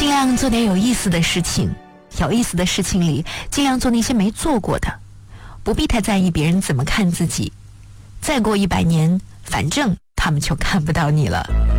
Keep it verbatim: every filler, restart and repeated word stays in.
尽量做点有意思的事情，有意思的事情里尽量做那些没做过的，不必太在意别人怎么看自己。再过一百年，反正他们就看不到你了。